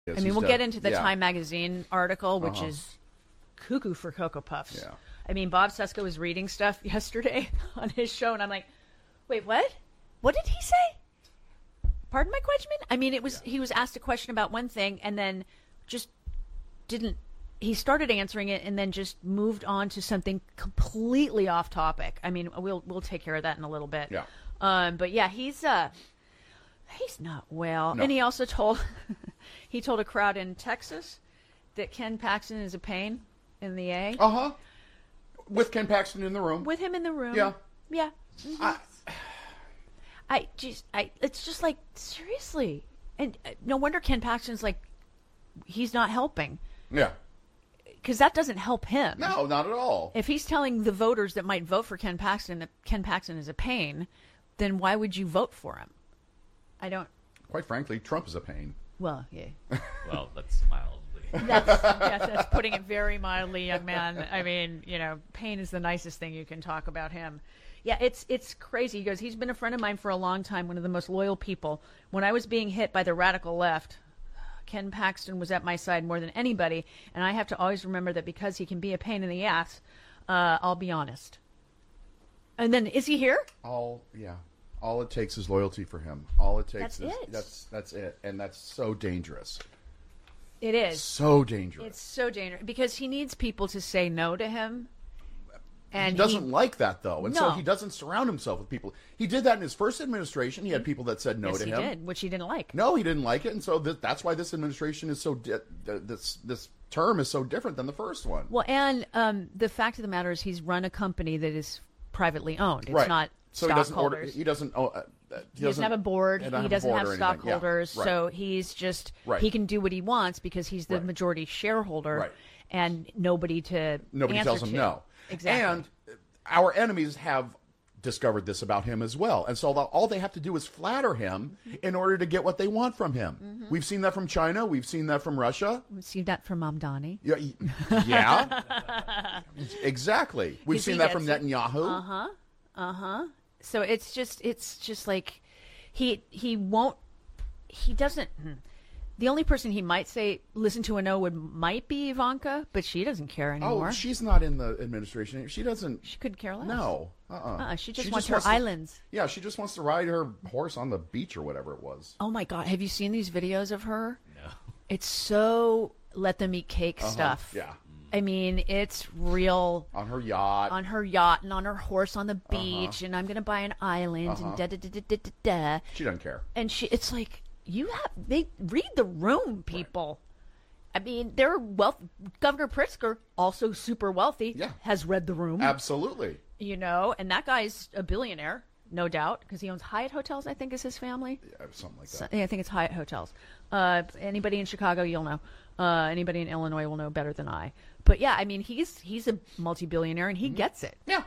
Yes, I mean, we'll get into the yeah. Time Magazine article, which is cuckoo for Cocoa Puffs. Yeah. I mean, Bob Cesca was reading stuff yesterday on his show, and I'm like, wait, what? What did he say? Pardon my question? I mean, it was he was asked a question about one thing, and then just didn't. He started answering it, and then just moved on to something completely off topic. I mean, we'll take care of that in a little bit. Yeah. But yeah, he's not well, No. and he also told he told a crowd in Texas that Ken Paxton is a pain in the A. With Ken Paxton in the room. With him in the room. Yeah. Yeah. Mm-hmm. It's just like, seriously. And no wonder Ken Paxton's like, he's not helping. Yeah. Because that doesn't help him. No, not at all. If he's telling the voters that might vote for Ken Paxton that Ken Paxton is a pain, then why would you vote for him? I don't. Quite frankly, Trump is a pain. Well, yeah. Well, that's mildly. That's putting it very mildly, young man. I mean, pain is the nicest thing you can talk about him. Yeah, it's crazy. He goes, he's been a friend of mine for a long time, one of the most loyal people. When I was being hit by the radical left, Ken Paxton was at my side more than anybody, and I have to always remember that because he can be a pain in the ass, I'll be honest. And then, is he here? All it takes is loyalty for him. All it takes that's it, and that's so dangerous. It is. So dangerous. It's so dangerous because he needs people to say no to him. And he doesn't like that, though, and No. so he doesn't surround himself with people. He did that in his first administration. He had people that said no yes, to he him. did, which he didn't like. No, he didn't like it, and so that's why this administration is so this term is so different than the first one. Well, and the fact of the matter is, he's run a company that is privately owned. It's Right. not So stockholders. he doesn't have a board. He doesn't have stockholders. Right. So he's just Right. he can do what he wants because he's the Right. majority shareholder, Right. and nobody answer tells him to. no. Exactly. And our enemies have discovered this about him as well, and so all they have to do is flatter him in order to get what they want from him. Mm-hmm. We've seen that from China. We've seen that from Russia. We've seen that from Mamdani. Yeah. Exactly. We've Because seen he that from gets it. Netanyahu. So it's just like he doesn't. The only person he might say listen to a no might be Ivanka, but she doesn't care anymore. Oh, she's not in the administration. She doesn't. She could care less. No. She just wants her islands. Yeah, she just wants to ride her horse on the beach or whatever it was. Oh my God! Have you seen these videos of her? No. It's so let them eat cake stuff. Yeah. I mean, it's real. On her yacht. On her yacht and on her horse on the beach, and I'm going to buy an island and da da da da da da da. She doesn't care. And it's like they read the room, people. Right. I mean, they're Governor Pritzker, also super wealthy, has read the room. Absolutely. And that guy's a billionaire, no doubt, because he owns Hyatt Hotels, I think is his family. Yeah, something like that. I think it's Hyatt Hotels. Anybody in Chicago, you'll know. Anybody in Illinois will know better than I. But yeah, I mean, he's a multi-billionaire, and he gets it. Yeah.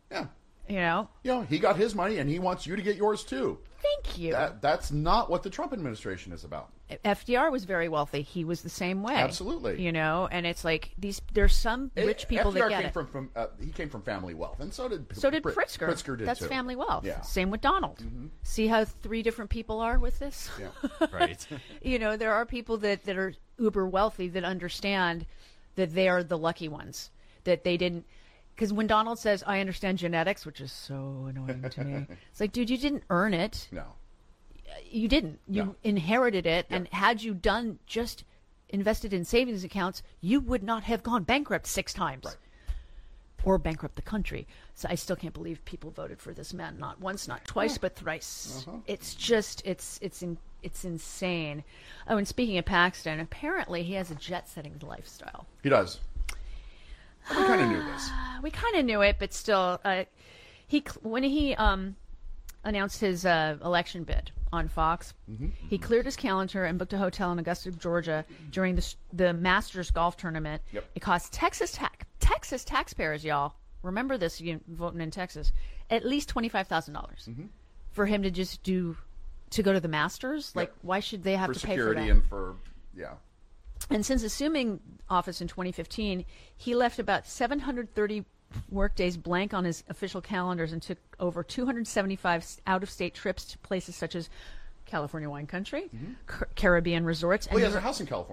He got his money, and he wants you to get yours too. Thank you. That's not what the Trump administration is about. FDR was very wealthy. He was the same way. Absolutely. And it's like there's some rich people FDR that get came it. he came from family wealth, and so did Pritzker. Pritzker did That's too. family wealth. Yeah. Same with Donald. Mm-hmm. See how three different people are with this? Yeah. Right. There are people that are uber wealthy that understand that they are the lucky ones, that they didn't. Because when Donald says, I understand genetics, which is so annoying to me, it's like, dude, you didn't earn it. No. You didn't. You inherited it, and had you just invested in savings accounts, you would not have gone bankrupt 6 times. Right. Or bankrupt the country. So I still can't believe people voted for this man, not once, not twice, but thrice. It's just, it's insane. Oh, and speaking of Paxton, apparently he has a jet-setting lifestyle. He does. We kind of knew this. We kind of knew it, but still, when he announced his election bid on Fox, he cleared his calendar and booked a hotel in Augusta, Georgia during the Masters golf tournament. Yep. It cost Texas taxpayers, y'all. Remember this, you voting in Texas, at least $25,000 for him to just to go to the Masters. Yep. Like, why should they have for to pay for security that? and for And since assuming office in 2015, he left about 730 workdays blank on his official calendars and took over 275 out-of-state trips to places such as California wine country, Caribbean resorts. Well, And he has a house in California.